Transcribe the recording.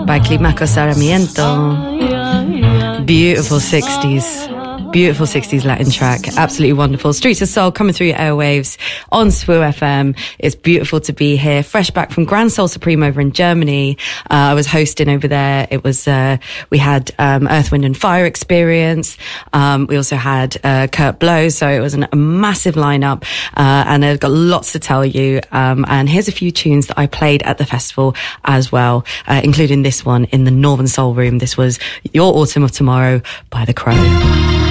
by Climaco Sarmiento. Beautiful 60s. Beautiful 60s Latin track. Absolutely wonderful. Streets of Soul coming through your airwaves on SWU FM. It's beautiful to be here. Fresh back from Grand Soul Supreme over in Germany. I was hosting over there. It was, we had Earth, Wind and Fire Experience. We also had Kurt Blow. So it was a massive lineup. And I've got lots to tell you. And here's a few tunes that I played at the festival as well, including this one in the Northern Soul Room. This was Your Autumn of Tomorrow by The Crow.